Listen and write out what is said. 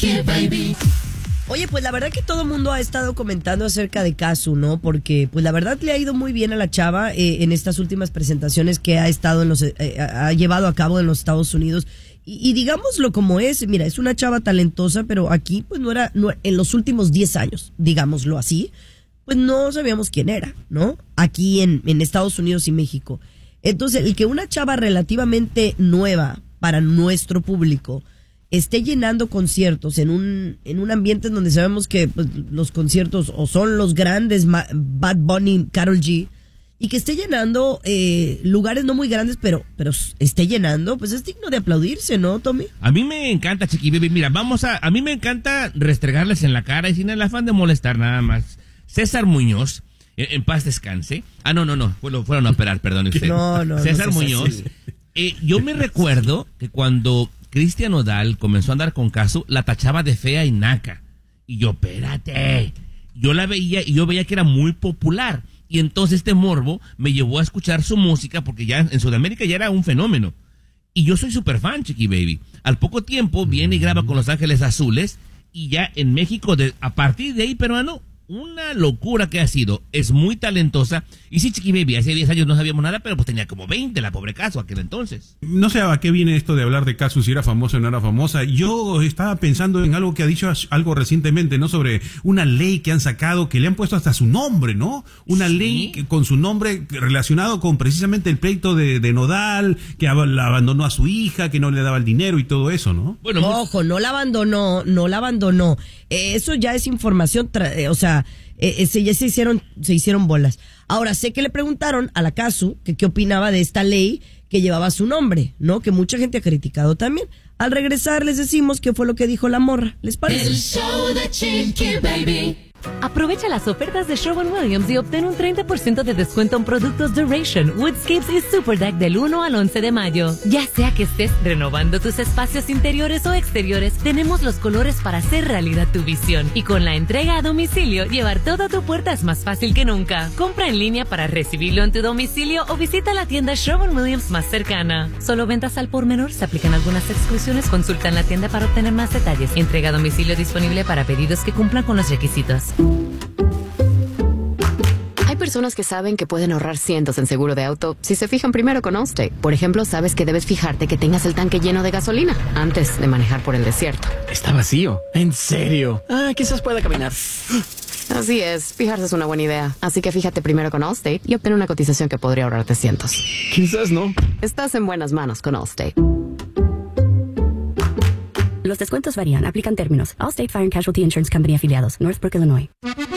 Chiqui Baby. Oye, pues la verdad que todo el mundo ha estado comentando acerca de Cazzu, ¿no? Porque pues la verdad le ha ido muy bien a la chava en estas últimas presentaciones que ha estado ha llevado a cabo en los Estados Unidos. Y digámoslo como es, mira, es una chava talentosa, pero aquí pues no en los últimos 10 años, digámoslo así, pues no sabíamos quién era, ¿no? Aquí en Estados Unidos y México. Entonces, el que una chava relativamente nueva para nuestro público esté llenando conciertos en un ambiente en donde sabemos que pues, los conciertos o son los grandes, Bad Bunny, Karol G, y que esté llenando lugares no muy grandes, pero esté llenando, pues es digno de aplaudirse, ¿no, Tommy? A mí me encanta, Chiqui Baby. Mira, a mí me encanta restregarles en la cara y sin el afán de molestar nada más. César Muñoz, en paz descanse. No, fueron a operar, perdón usted. No, César Muñoz. Yo me recuerdo que cuando Cristian Nodal comenzó a andar con Cazzu, la tachaba de fea y naca. Y yo, espérate. Yo la veía y yo veía que era muy popular. Y entonces este morbo me llevó a escuchar su música porque ya en Sudamérica ya era un fenómeno. Y yo soy súper fan, Chiqui Baby. Al poco tiempo viene y graba con Los Ángeles Azules. Y ya en México, a partir de ahí, peruano, una locura que ha sido. Es muy talentosa. Y sí, Chiqui Baby, hace 10 años no sabíamos nada, pero pues tenía como 20 la pobre Cazzu aquel entonces. No sé a qué viene esto de hablar de Cazzu, si era famosa o no era famosa. Yo estaba pensando en algo que ha dicho algo recientemente, ¿no? Sobre una ley que han sacado, que le han puesto hasta su nombre, ¿no? Una ley con su nombre relacionado con precisamente el pleito de Nodal, que la abandonó a su hija, que no le daba el dinero y todo eso, ¿no? Bueno, ojo, no la abandonó. Eso ya es información, ya se hicieron bolas. Ahora, sé que le preguntaron a la Cazzu que qué opinaba de esta ley que llevaba su nombre, ¿no? Que mucha gente ha criticado también. Al regresar les decimos qué fue lo que dijo la morra. ¿Les parece? El show de Chiqui Baby. Aprovecha las ofertas de Sherwin-Williams y obtén un 30% de descuento en productos Duration, Woodscapes y Super Deck del 1 al 11 de mayo. Ya sea que estés renovando tus espacios interiores o exteriores, tenemos los colores para hacer realidad tu visión. Y con la entrega a domicilio, llevar todo a tu puerta es más fácil que nunca. Compra en línea para recibirlo en tu domicilio o visita la tienda Sherwin-Williams más cercana. Solo ventas al por menor, se aplican algunas exclusiones. Consulta en la tienda para obtener más detalles. Entrega a domicilio disponible para pedidos que cumplan con los requisitos. Hay personas que saben que pueden ahorrar cientos en seguro de auto si se fijan primero con Allstate. Por ejemplo, sabes que debes fijarte que tengas el tanque lleno de gasolina antes de manejar por el desierto. Está vacío. ¿En serio? Quizás pueda caminar. Así es, fijarse es una buena idea. Así que fíjate primero con Allstate y obtén una cotización que podría ahorrarte cientos. Quizás no. Estás en buenas manos con Allstate. Los descuentos varían. Aplican términos. Allstate Fire and Casualty Insurance Company afiliados. Northbrook, Illinois.